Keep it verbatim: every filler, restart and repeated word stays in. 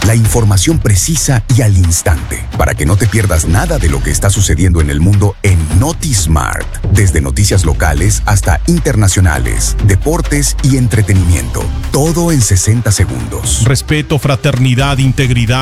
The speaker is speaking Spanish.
La información precisa y al instante, para que no te pierdas nada de lo que está sucediendo en el mundo en NotiSmart. Desde noticias locales hasta internacionales, deportes y entretenimiento. Todo en sesenta segundos. Respeto, fraternidad, integridad.